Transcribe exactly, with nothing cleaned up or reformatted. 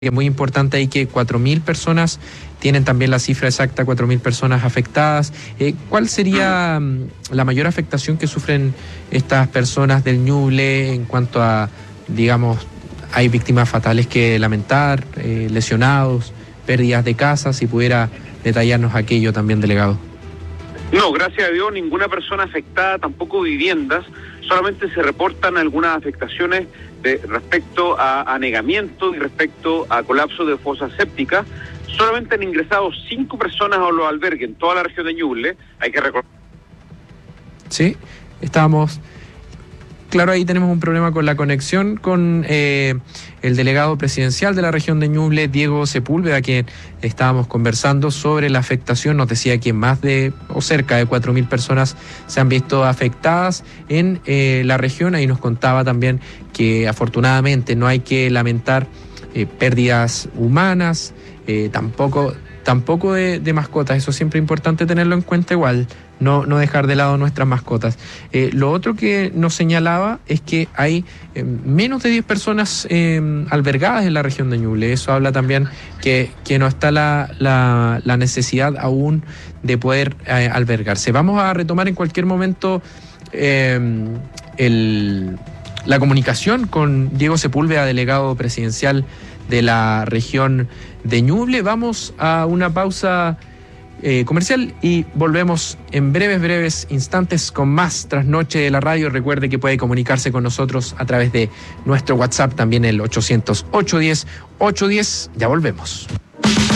Es muy importante ahí que cuatro mil personas, tienen también la cifra exacta, cuatro mil personas afectadas. Eh, ¿Cuál sería um, la mayor afectación que sufren estas personas del Ñuble en cuanto a, digamos, hay víctimas fatales que lamentar, eh, lesionados, pérdidas de casas? Si pudiera detallarnos aquello también, delegado. No, gracias a Dios, ninguna persona afectada, tampoco viviendas, solamente se reportan algunas afectaciones de, respecto a anegamiento y respecto a colapso de fosas sépticas. Solamente han ingresado cinco personas a los albergues en toda la región de Ñuble, hay que recordar. Sí, estábamos... Claro, ahí tenemos un problema con la conexión con eh, el delegado presidencial de la región de Ñuble, Diego Sepúlveda, quien estábamos conversando sobre la afectación. Nos decía que más de o cerca de cuatro mil personas se han visto afectadas en eh, la región. Ahí nos contaba también que afortunadamente no hay que lamentar eh, pérdidas humanas, eh, tampoco, tampoco de, de mascotas. Eso siempre es importante tenerlo en cuenta igual. No, no dejar de lado nuestras mascotas. Eh, lo otro que nos señalaba es que hay eh, menos de diez personas eh, albergadas en la región de Ñuble. Eso habla también que, que no está la, la, la necesidad aún de poder eh, albergarse. Vamos a retomar en cualquier momento eh, el, la comunicación con Diego Sepúlveda, delegado presidencial de la región de Ñuble. Vamos a una pausa Eh, comercial y volvemos en breves, breves instantes con más Trasnoche de la Radio. Recuerde que puede comunicarse con nosotros a través de nuestro WhatsApp, también el ochocientos, ochocientos diez, ochocientos diez. Ya volvemos.